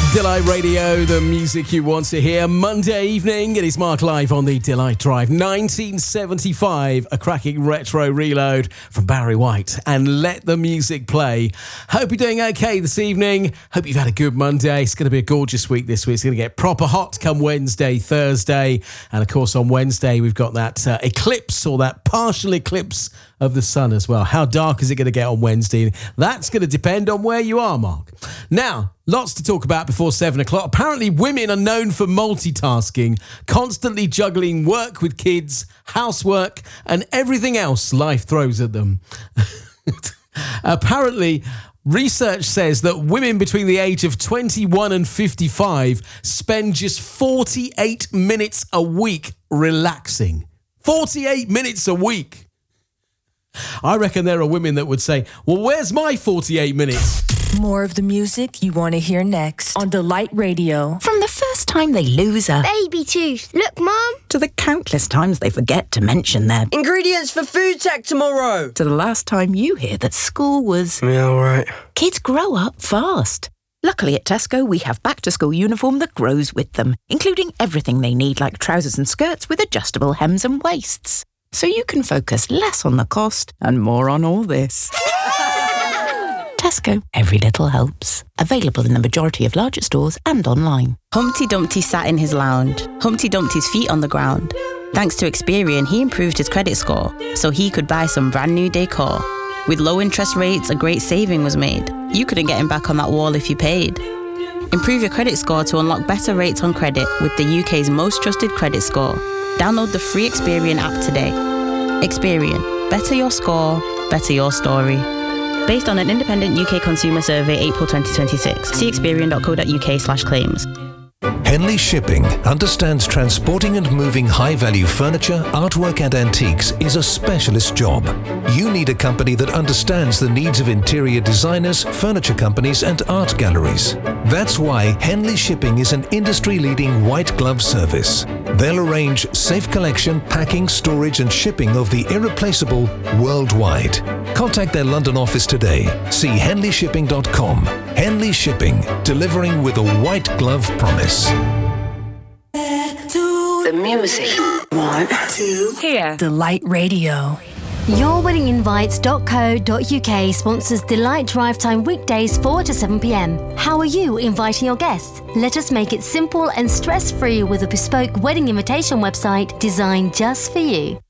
Delight Radio, the music you want to hear. Monday evening, it is Mark live on the Delight Drive. 1975, a cracking retro reload from Barry White. And let the music play. Hope you're doing okay this evening. Hope you've had a good Monday. It's going to be a gorgeous week this week. It's going to get proper hot come Wednesday, Thursday. And of course, on Wednesday, we've got that eclipse or that partial eclipse of the sun as well. How dark is it going to get on Wednesday? That's going to depend on where you are, Mark. Now, lots to talk about before 7 o'clock. Apparently, women are known for multitasking, constantly juggling work with kids, housework, and everything else life throws at them. Apparently, research says that women between the age of 21 and 55 spend just 48 minutes a week relaxing. 48 minutes a week. I reckon there are women that would say, well, where's my 48 minutes? More of the music you want to hear next on Delight Radio. From the first time they lose a baby tooth. Look, Mum. To the countless times they forget to mention their ingredients for food tech tomorrow. To the last time you hear that school was... Yeah, all right. Kids grow up fast. Luckily at Tesco, we have back-to-school uniform that grows with them, including everything they need like trousers and skirts with adjustable hems and waists. So you can focus less on the cost and more on all this. Tesco, every little helps. Available in the majority of larger stores and online. Humpty Dumpty sat in his lounge, Humpty Dumpty's feet on the ground. Thanks to Experian, he improved his credit score, so he could buy some brand new decor. With low interest rates, a great saving was made. You couldn't get him back on that wall if you paid. Improve your credit score to unlock better rates on credit with the UK's most trusted credit score. Download the free Experian app today. Experian. Better your score, better your story. Based on an independent UK consumer survey, April 2026. See experian.co.uk/claims. Henley Shipping understands transporting and moving high-value furniture, artwork and antiques is a specialist job. You need a company that understands the needs of interior designers, furniture companies and art galleries. That's why Henley Shipping is an industry-leading white glove service. They'll arrange safe collection, packing, storage and shipping of the irreplaceable worldwide. Contact their London office today. See henleyshipping.com. Henley Shipping, delivering with a white glove promise. The music. 1, 2, here. Delight Radio. YourWeddingInvites.co.uk sponsors Delight Drive Time weekdays 4 to 7 p.m. How are you inviting your guests? Let us make it simple and stress-free with a bespoke wedding invitation website designed just for you.